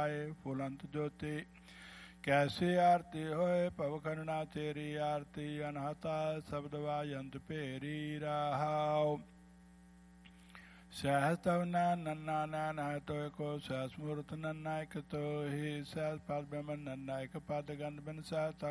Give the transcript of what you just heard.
ਪਾਏ ਫੁਲੰਤ ਜੋਤੀ। ਕੈਸੀ ਆਰਤੀ ਹੋਏ ਭਵ ਕਰੁਣਾ ਤੇਰੀ ਆਰਤੀ। ਅਨਹਤਾ ਸ਼ਬਦ ਵਾਜੰਤ ਭੇਰੀ ਰਾਹਾਉ। ਸਹਿਸ ਤਵ ਨੰਨਾ ਨੈਨ ਹੈ ਤੋਇ ਕੋ। ਸਹਿਸ ਮੂਰਤ ਨੰਨਾ ਇਕ ਤੋਹੀ। ਸਹਿਸ ਪਦ ਬਿਮਨ ਨੰਨਾ ਇਕ ਪਦ। ਗੰਧ ਬਿਨ ਸਹਿਸ